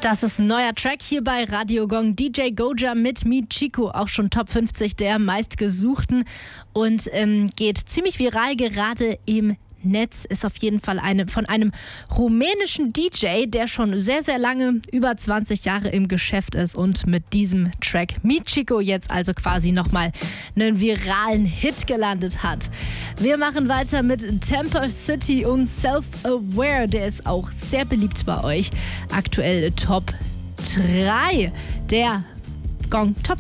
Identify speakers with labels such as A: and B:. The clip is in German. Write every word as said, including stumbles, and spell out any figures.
A: Das ist ein neuer Track hier bei Radio Gong. D J Goja mit Michiko, auch schon Top fünfzig der meistgesuchten und ähm, geht ziemlich viral gerade im Netz. Ist auf jeden Fall eine, von einem rumänischen D J, der schon sehr, sehr lange, über zwanzig Jahre im Geschäft ist und mit diesem Track Michiko jetzt also quasi nochmal einen viralen Hit gelandet hat. Wir machen weiter mit Temper City und Self-Aware. Der ist auch sehr beliebt bei euch. Aktuell Top drei der Gong Top